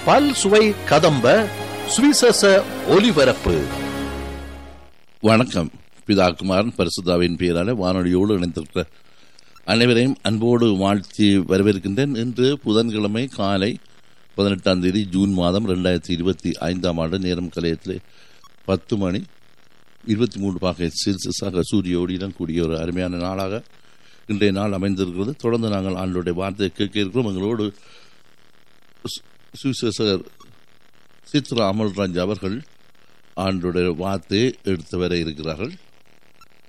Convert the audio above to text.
பல் சுவை கதம்ப சுவிசேஷ ஒலிபரப்பு. வணக்கம். பிதாகுமாரன் பரிசுத்தாவின் பெயரால வானொலியோடு இணைந்திருக்கிற அனைவரையும் அன்போடு வாழ்த்தி வரவேற்கின்றேன். இன்று புதன்கிழமை காலை 18ஆம் தேதி ஜூன் மாதம் 2025 நேரம் கலையத்திலே 10 மணி 23 பாகை செல்சியஸாக சூரிய ஒளியுடன் கூடிய ஒரு அருமையான நாளாக இன்றைய நாள் அமைந்திருக்கிறது. தொடர்ந்து நாங்கள் ஆண்டோடைய வார்த்தையை கேட்க இருக்கிறோம். எங்களோடு சுவிசேஷகர் சித்ரா அமல்ராஜ் அவர்கள் ஆண்டோடைய வார்த்தையை எடுத்து வர இருக்கிறார்கள்.